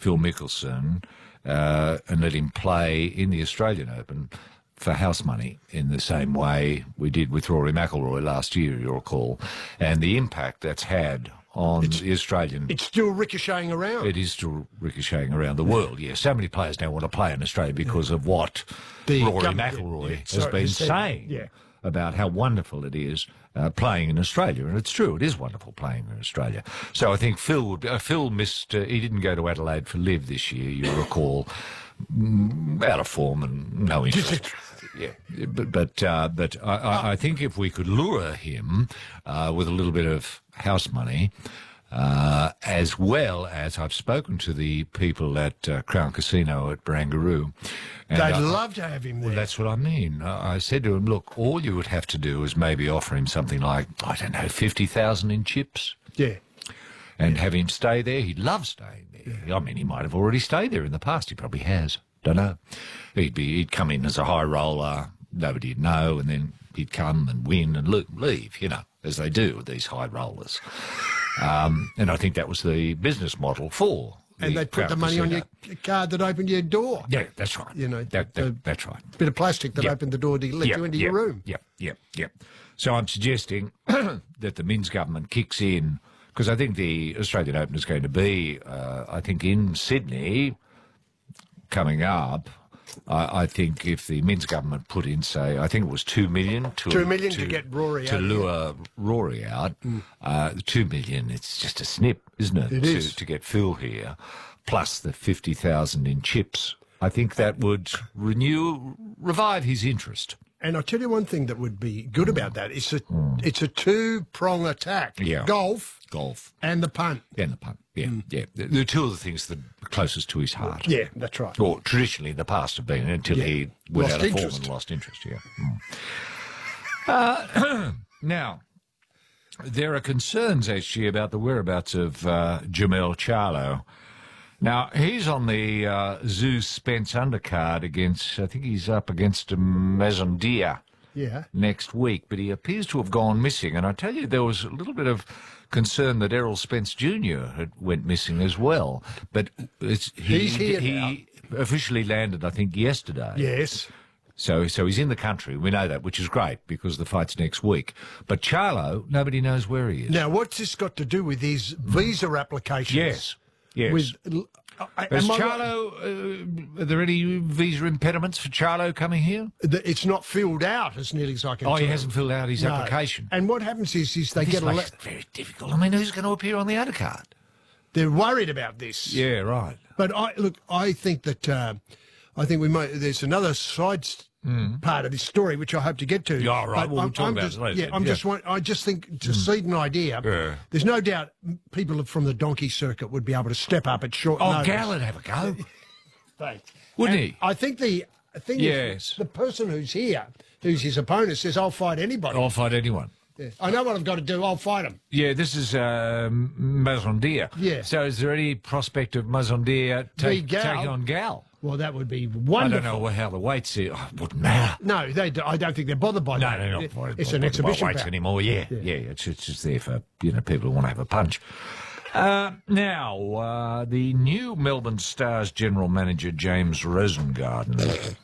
Phil Mickelson and let him play in the Australian Open for house money in the same way we did with Rory McIlroy last year, you'll recall, and the impact that's had on the Australian... It's still ricocheting around. It is still ricocheting around the world, yes. So many players now want to play in Australia because of what Rory McIlroy has been saying about how wonderful it is playing in Australia. And it's true, it is wonderful playing in Australia. So I think Phil missed... he didn't go to Adelaide for Live this year, you'll recall, out of form and no interest. Yeah, but I think if we could lure him with a little bit of house money, as well as I've spoken to the people at Crown Casino at Barangaroo. They'd love to have him there. Well, that's what I mean. I said to him, look, all you would have to do is maybe offer him something like, I don't know, 50,000 in chips. Yeah. And have him stay there. He'd love staying there. Yeah. I mean, he might have already stayed there in the past. He probably has. Don't know. He'd come in as a high roller, nobody'd know, and then he'd come and win and leave, you know, as they do with these high rollers. And I think that was the business model for and they put the money on your card that opened your door. Yeah, that's right. You know, that's right. Bit of plastic that opened the door to let you into your room. Yep. So I'm suggesting that the Minns government kicks in, because I think the Australian Open is going to be, I think, in Sydney coming up. I think if the Minns government put in, say, I think it was $2 million to get Rory out. To lure Rory out. $2 million, it's just a snip, isn't it? It is. To get Phil here, plus the 50,000 in chips. I think that would revive his interest. And I'll tell you one thing that would be good about that. It's a two-prong attack. Yeah. Golf. And the punt. And the punt, yeah. They're two of the things that are closest to his heart. Yeah, that's right. Or traditionally in the past have been, until he went out of form and lost interest, Now, there are concerns, actually, about the whereabouts of Jamel Charlo. Now, he's on the Zeus Spence undercard against, I think he's up against Mazondia next week, but he appears to have gone missing. And I tell you, there was a little bit of concern that Errol Spence Jr. went missing as well. But he officially landed, I think, yesterday. Yes. So he's in the country. We know that, which is great, because the fight's next week. But Charlo, nobody knows where he is. Now, what's this got to do with his visa applications? Yes. Is Charlo, are there any visa impediments for Charlo coming here? It's not filled out, as nearly as I can tell. He hasn't filled out his application. And what happens is they get makes it very difficult. I mean, who's going to appear on the undercard? They're worried about this. Yeah, right. But I think that there's another side part of this story which I hope to get to. Yeah, right. We'll talk about it later. Yeah, I just think to seed an idea. There's no doubt people from the donkey circuit would be able to step up at short notice. Gal would have a go. Thanks. Wouldn't he? I think the thing is the person who's here, who's his opponent, says, "I'll fight anybody. I'll fight anyone." Yeah. I know what I've got to do. I'll fight him. Yeah, this is Mazondia. Yeah. So is there any prospect of Mazondia taking on Gal? Well, that would be wonderful. I don't know how the weights are. Oh, it wouldn't matter. No, I don't think they're bothered by that. No, they're not. It's an exhibition weights anymore. Yeah. It's just there for people who want to have a punch. Now, the new Melbourne Stars general manager, James Rosengarten,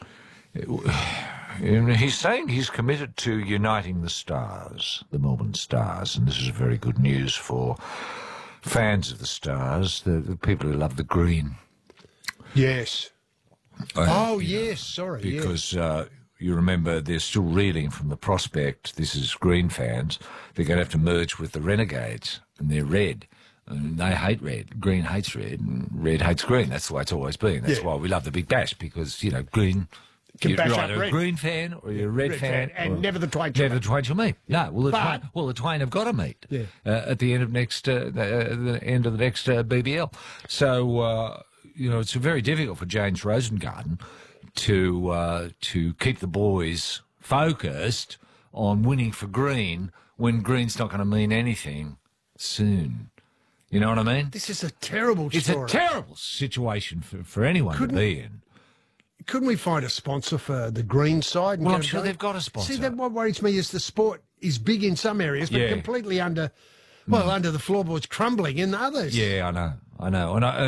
he's saying he's committed to uniting the Stars, the Melbourne Stars, and this is very good news for fans of the Stars, the people who love the green. Yes. Yes, sorry. Because you remember they're still reeling from the prospect, this is green fans, they're going to have to merge with the Renegades, and they're red. And they hate red. Green hates red, and red hates green. That's the way it's always been. That's why we love the Big Bash, because, green... You're either a green fan or you're a red fan. And never the twain shall meet. No, the twain have got to meet at the end of the end of the next BBL. So, it's very difficult for James Rosengarten to keep the boys focused on winning for green when green's not going to mean anything soon. You know what I mean? This is a terrible story. It's a terrible situation for anyone to be in. Couldn't we find a sponsor for the green side? Well, I'm sure they've got a sponsor. See, what worries me is the sport is big in some areas, but completely under the floorboards crumbling in others. Yeah, I know. And